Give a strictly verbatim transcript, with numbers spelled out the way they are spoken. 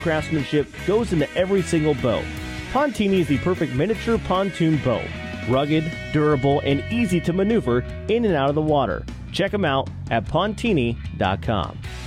craftsmanship goes into every single boat. Pontini is the perfect miniature pontoon boat. Rugged, durable, and easy to maneuver in and out of the water. Check them out at pontini dot com.